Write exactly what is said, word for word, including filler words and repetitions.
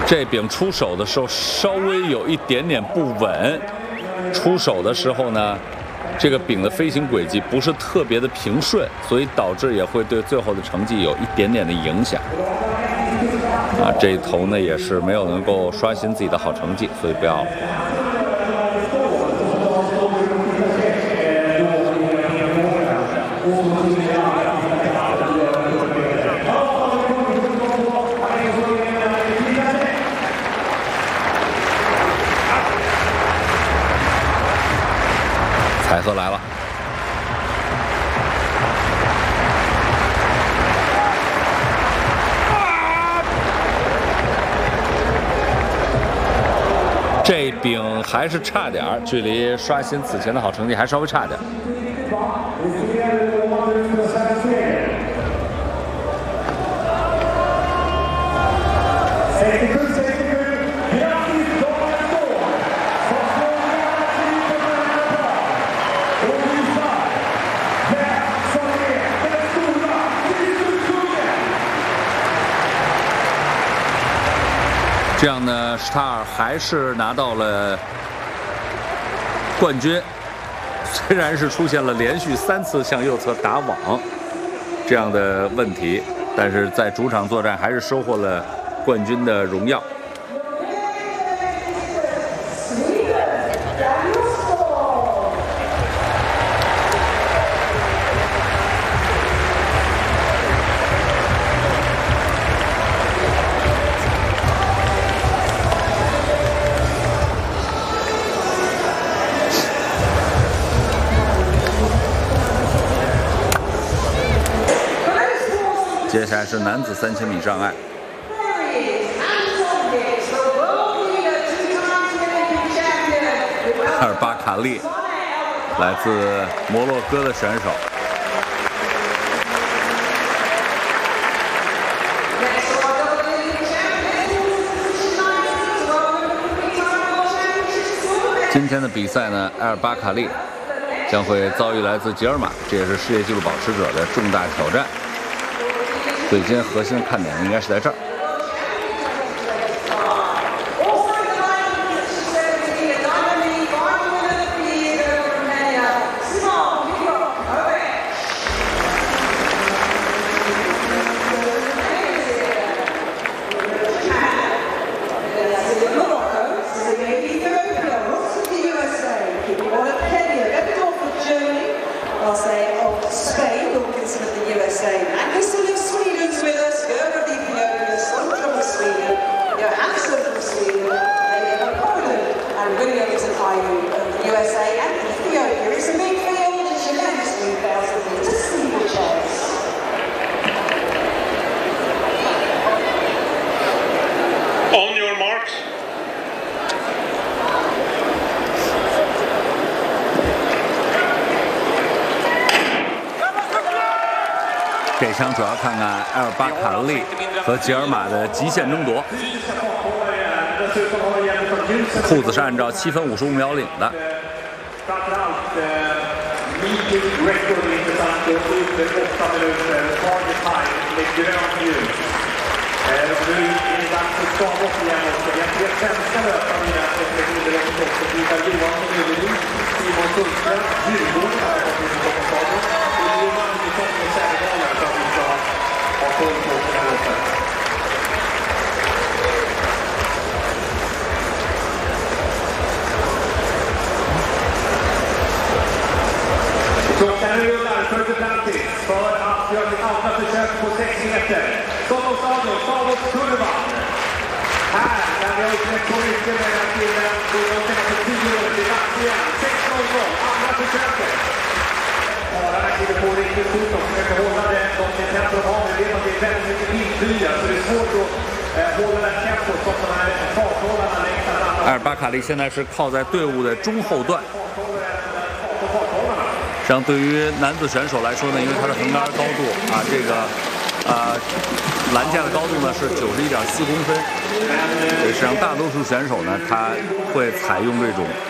这柄出手的时候稍微有一点点不稳，出手的时候呢，这个柄的飞行轨迹不是特别的平顺，所以导致也会对最后的成绩有一点点的影响。啊，这一头呢也是没有能够刷新自己的好成绩，所以不要。 彩色来了，这柄还是差点儿，距离刷新此前的好成绩还稍微差点儿。 这样呢，史塔尔还是拿到了冠军。虽然是出现了连续三次向右侧打网这样的问题，但是在主场作战还是收获了冠军的荣耀。 接下来是男子三千米障碍，阿尔巴卡利，来自摩洛哥的选手。今天的比赛呢，阿尔巴卡利将会遭遇来自吉尔马，这也是世界纪录保持者的重大挑战。 所以今天核心的看点应该是在这儿。这场主要看看阿尔巴卡利和吉尔马的极限争夺。裤子是按照七分五十五秒领的。 Klockan rullar för Duplantis för att göra sitt andra försök på sex meter. Stockholms stadion, Stavåskurvan. Här kan vi ha upprätt på mycket mellan killen. Då är de senaste tio år till dags igen. sex noll noll, andra försöket. Förarna kliver på riktigt fort och försöker hålla det. De ser tempo av det. Det är väldigt mycket vindbyar så det är svårt att eh, hålla det tempo som de här farthållarna längtar fram. 阿尔巴卡利现在是靠在队伍的中后段。 实际上，对于男子选手来说呢，因为他的横杆高度啊，这个啊栏架的高度呢是九十一点四公分，所以实际上大多数选手呢，他会采用这种